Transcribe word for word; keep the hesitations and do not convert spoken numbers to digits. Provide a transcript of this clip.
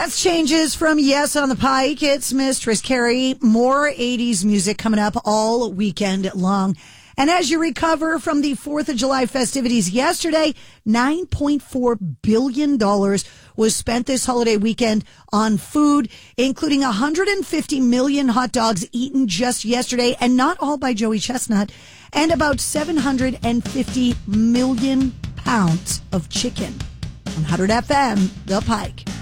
Dress changes from Yes on the Pike. It's Mistress Carrie. More eighties music coming up all weekend long. And as you recover from the fourth of July festivities yesterday, nine point four billion dollars was spent this holiday weekend on food, including one hundred fifty million hot dogs eaten just yesterday, and not all by Joey Chestnut, and about seven hundred fifty million pounds of chicken. one hundred F M, The Pike.